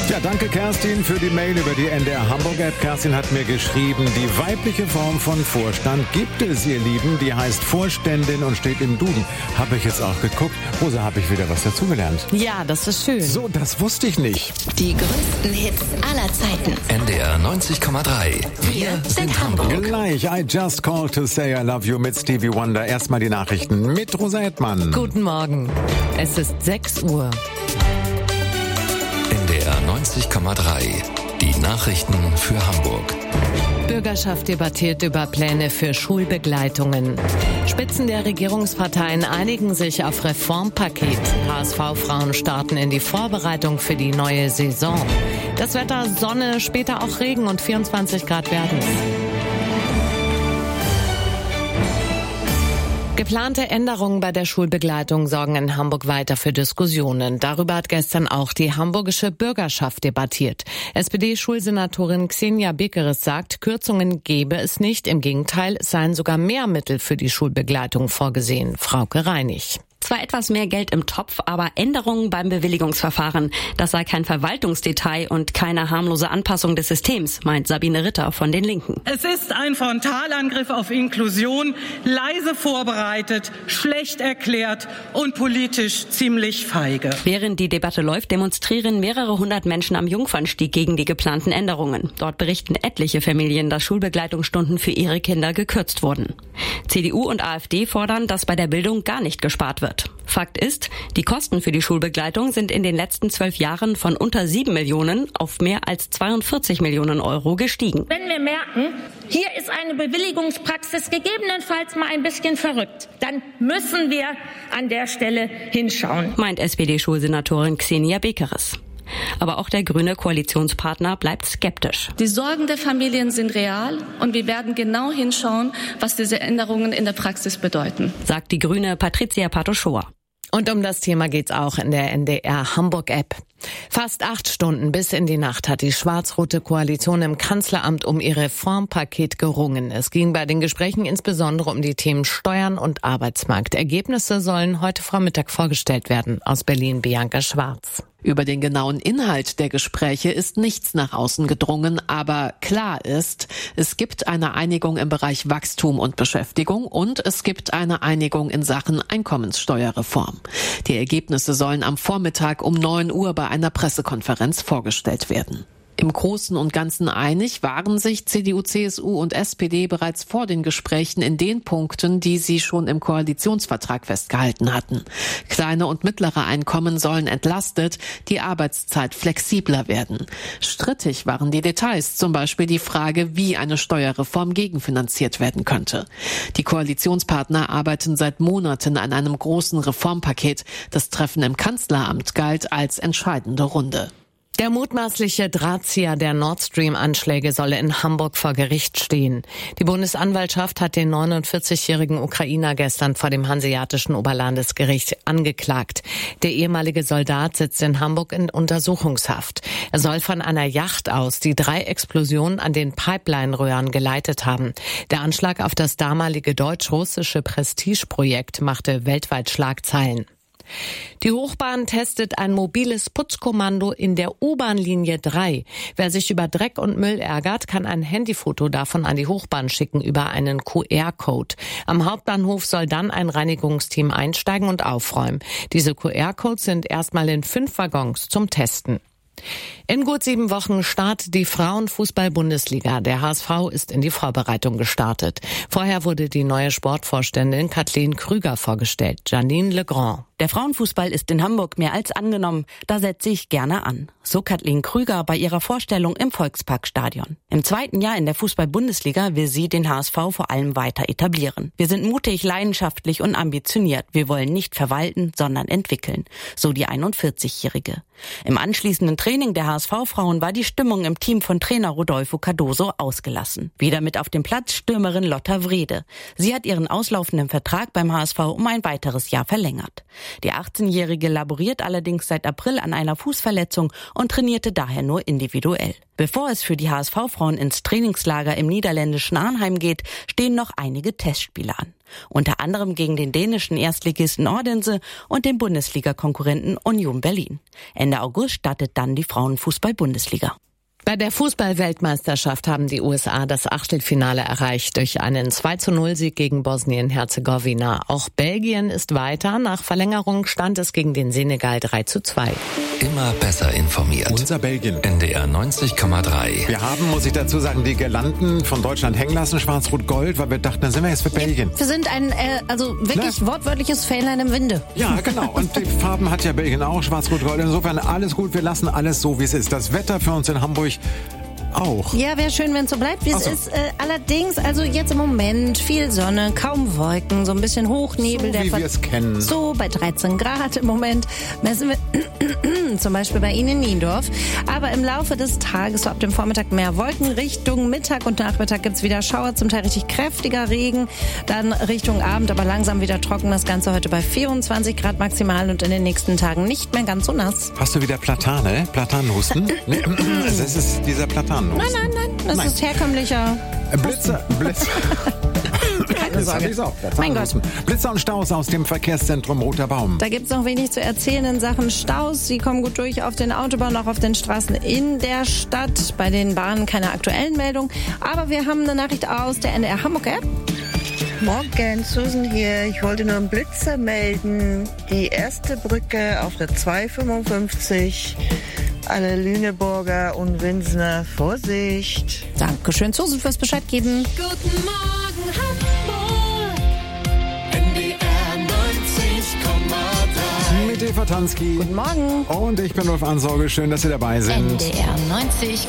Ja, danke Kerstin für die Mail über die NDR Hamburg-App. Kerstin hat mir geschrieben, die weibliche Form von Vorstand gibt es, ihr Lieben. Die heißt Vorständin und steht im Duden. Habe ich jetzt auch geguckt. Rosa, habe ich wieder was dazugelernt. Ja, das ist schön. So, das wusste ich nicht. Die größten Hits aller Zeiten. NDR 90,3. Wir sind Hamburg. Gleich, I just called to say I love you mit Stevie Wonder. Erstmal die Nachrichten mit Rosa Edtmann. Guten Morgen. Es ist 6 Uhr. NDR 90,3. Die Nachrichten für Hamburg. Bürgerschaft debattiert über Pläne für Schulbegleitungen. Spitzen der Regierungsparteien einigen sich auf Reformpaket. HSV-Frauen starten in die Vorbereitung für die neue Saison. Das Wetter Sonne, später auch Regen und 24 Grad werden. Geplante Änderungen bei der Schulbegleitung sorgen in Hamburg weiter für Diskussionen. Darüber hat gestern auch die hamburgische Bürgerschaft debattiert. SPD-Schulsenatorin Xenia Bekeres sagt, Kürzungen gebe es nicht. Im Gegenteil, es seien sogar mehr Mittel für die Schulbegleitung vorgesehen. Frauke Reinig. Zwar etwas mehr Geld im Topf, aber Änderungen beim Bewilligungsverfahren. Das sei kein Verwaltungsdetail und keine harmlose Anpassung des Systems, meint Sabine Ritter von den Linken. Es ist ein Frontalangriff auf Inklusion, leise vorbereitet, schlecht erklärt und politisch ziemlich feige. Während die Debatte läuft, demonstrieren mehrere hundert Menschen am Jungfernstieg gegen die geplanten Änderungen. Dort berichten etliche Familien, dass Schulbegleitungsstunden für ihre Kinder gekürzt wurden. CDU und AfD fordern, dass bei der Bildung gar nicht gespart wird. Fakt ist, die Kosten für die Schulbegleitung sind in den letzten 12 Jahren von unter 7 Millionen auf mehr als 42 Millionen Euro gestiegen. Wenn wir merken, hier ist eine Bewilligungspraxis gegebenenfalls mal ein bisschen verrückt, dann müssen wir an der Stelle hinschauen, meint SPD-Schulsenatorin Xenia Bekeres. Aber auch der grüne Koalitionspartner bleibt skeptisch. Die Sorgen der Familien sind real und wir werden genau hinschauen, was diese Änderungen in der Praxis bedeuten, sagt die grüne Patricia Pato-Schoa. Und um das Thema geht's auch in der NDR Hamburg-App. Fast 8 Stunden bis in die Nacht hat die schwarz-rote Koalition im Kanzleramt um ihr Reformpaket gerungen. Es ging bei den Gesprächen insbesondere um die Themen Steuern und Arbeitsmarkt. Ergebnisse sollen heute Vormittag vorgestellt werden. Aus Berlin Bianca Schwarz. Über den genauen Inhalt der Gespräche ist nichts nach außen gedrungen, aber klar ist, es gibt eine Einigung im Bereich Wachstum und Beschäftigung und es gibt eine Einigung in Sachen Einkommenssteuerreform. Die Ergebnisse sollen am Vormittag um 9 Uhr bei einer Pressekonferenz vorgestellt werden. Im Großen und Ganzen einig waren sich CDU, CSU und SPD bereits vor den Gesprächen in den Punkten, die sie schon im Koalitionsvertrag festgehalten hatten. Kleine und mittlere Einkommen sollen entlastet, die Arbeitszeit flexibler werden. Strittig waren die Details, zum Beispiel die Frage, wie eine Steuerreform gegenfinanziert werden könnte. Die Koalitionspartner arbeiten seit Monaten an einem großen Reformpaket. Das Treffen im Kanzleramt galt als entscheidende Runde. Der mutmaßliche Drahtzieher der Nord Stream-Anschläge solle in Hamburg vor Gericht stehen. Die Bundesanwaltschaft hat den 49-jährigen Ukrainer gestern vor dem Hanseatischen Oberlandesgericht angeklagt. Der ehemalige Soldat sitzt in Hamburg in Untersuchungshaft. Er soll von einer Yacht aus die 3 Explosionen an den Pipeline-Röhren geleitet haben. Der Anschlag auf das damalige deutsch-russische Prestigeprojekt machte weltweit Schlagzeilen. Die Hochbahn testet ein mobiles Putzkommando in der U-Bahn-Linie 3. Wer sich über Dreck und Müll ärgert, kann ein Handyfoto davon an die Hochbahn schicken über einen QR-Code. Am Hauptbahnhof soll dann ein Reinigungsteam einsteigen und aufräumen. Diese QR-Codes sind erstmal in 5 Waggons zum Testen. In gut 7 Wochen startet die Frauenfußball-Bundesliga. Der HSV ist in die Vorbereitung gestartet. Vorher wurde die neue Sportvorständin Kathleen Krüger vorgestellt. Janine Legrand. Der Frauenfußball ist in Hamburg mehr als angenommen. Da setze ich gerne an. So Kathleen Krüger bei ihrer Vorstellung im Volksparkstadion. Im 2. Jahr in der Fußball-Bundesliga will sie den HSV vor allem weiter etablieren. Wir sind mutig, leidenschaftlich und ambitioniert. Wir wollen nicht verwalten, sondern entwickeln. So die 41-Jährige. Im anschließenden Training der HSV-Frauen war die Stimmung im Team von Trainer Rodolfo Cardoso ausgelassen. Wieder mit auf dem Platz Stürmerin Lotta Wrede. Sie hat ihren auslaufenden Vertrag beim HSV um ein weiteres Jahr verlängert. Die 18-Jährige laboriert allerdings seit April an einer Fußverletzung und trainierte daher nur individuell. Bevor es für die HSV-Frauen ins Trainingslager im niederländischen Arnheim geht, stehen noch einige Testspiele an. Unter anderem gegen den dänischen Erstligisten Odense und den Bundesliga-Konkurrenten Union Berlin. Ende August startet dann die Frauenfußball-Bundesliga. Bei der Fußball-Weltmeisterschaft haben die USA das Achtelfinale erreicht durch einen 2:0-Sieg gegen Bosnien-Herzegowina. Auch Belgien ist weiter. Nach Verlängerung stand es gegen den Senegal 3:2. Immer besser informiert. Unser Belgien. NDR 90,3. Wir haben, muss ich dazu sagen, die Girlanden von Deutschland hängen lassen, Schwarz-Rot-Gold, weil wir dachten, dann sind wir jetzt für Belgien. Wir sind ein, wirklich wortwörtliches Fähnlein im Winde. Ja, genau. Und die Farben hat ja Belgien auch, Schwarz-Rot-Gold. Insofern alles gut, wir lassen alles so, wie es ist. Das Wetter für uns in Hamburg auch. Ja, wäre schön, wenn es so bleibt, wie es ist. Allerdings, also jetzt im Moment viel Sonne, kaum Wolken, so ein bisschen Hochnebel. So wie wir es kennen. So, bei 13 Grad im Moment messen wir zum Beispiel bei Ihnen in Niendorf. Aber im Laufe des Tages, so ab dem Vormittag, mehr Wolken. Richtung Mittag und Nachmittag gibt's wieder Schauer, zum Teil richtig kräftiger Regen. Dann Richtung Abend, aber langsam wieder trocken. Das Ganze heute bei 24 Grad maximal und in den nächsten Tagen nicht mehr ganz so nass. Hast du wieder Platane? Platanenhusten? Nee, das ist dieser Platanenhusten. Nein, das ist herkömmlicher Blitzer. Keine Sorge. Mein Gott. Blitzer und Staus aus dem Verkehrszentrum Roter Baum. Da gibt's noch wenig zu erzählen in Sachen Staus. Sie kommen gut durch auf den Autobahnen, auch auf den Straßen in der Stadt. Bei den Bahnen keine aktuellen Meldungen. Aber wir haben eine Nachricht aus der NDR Hamburg-App. Morgen, Susan hier. Ich wollte nur einen Blitzer melden. Die erste Brücke auf der 255. Alle Lüneburger und Winsener, Vorsicht. Dankeschön, Susan, fürs Bescheid geben. Guten Morgen, Hamburg. NDR 90,3. Mit Eva Tansky. Guten Morgen. Und ich bin Ulf Ansorge. Schön, dass Sie dabei sind. NDR 90,3.